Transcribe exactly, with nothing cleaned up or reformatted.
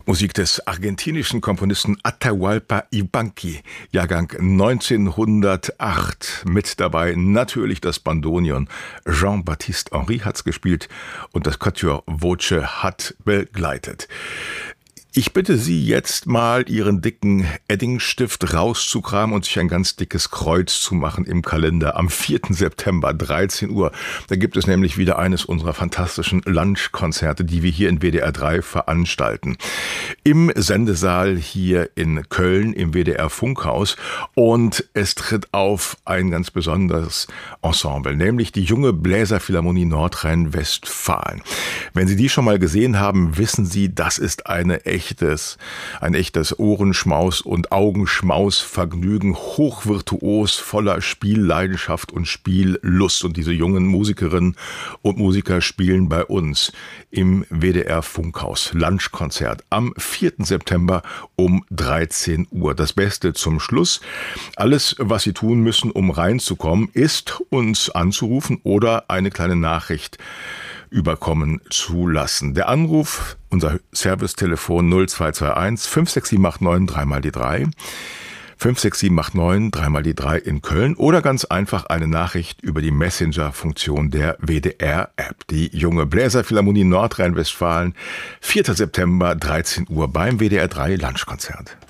Musik des argentinischen Komponisten Atahualpa Yupanqui, Jahrgang neunzehnhundertacht. Mit dabei natürlich das Bandoneon. Jean-Baptiste Henry hat's gespielt und das Quatuor Voce hat begleitet. Ich bitte Sie jetzt mal, Ihren dicken Eddingstift rauszukramen und sich ein ganz dickes Kreuz zu machen im Kalender am vierten September, dreizehn Uhr. Da gibt es nämlich wieder eines unserer fantastischen Lunchkonzerte, die wir hier in W D R drei veranstalten. Im Sendesaal hier in Köln im W D R Funkhaus. Und es tritt auf ein ganz besonderes Ensemble, nämlich die Junge Bläserphilharmonie Nordrhein-Westfalen. Wenn Sie die schon mal gesehen haben, wissen Sie, das ist eine echt Echtes, ein echtes Ohrenschmaus- und Augenschmaus-Vergnügen, hochvirtuos, voller Spielleidenschaft und Spiellust. Und diese jungen Musikerinnen und Musiker spielen bei uns im W D R Funkhaus. Lunchkonzert am vierten September um dreizehn Uhr. Das Beste zum Schluss. Alles, was Sie tun müssen, um reinzukommen, ist, uns anzurufen oder eine kleine Nachricht überkommen zu lassen. Der Anruf, unser Servicetelefon null zwei zwei eins fünf sechs sieben acht neun drei mal die drei, fünf sechs sieben acht neun drei mal die drei in Köln oder ganz einfach eine Nachricht über die Messenger-Funktion der W D R-App. Die Junge Bläserphilharmonie Nordrhein-Westfalen, vierten September, dreizehn Uhr beim W D R drei Lunchkonzert.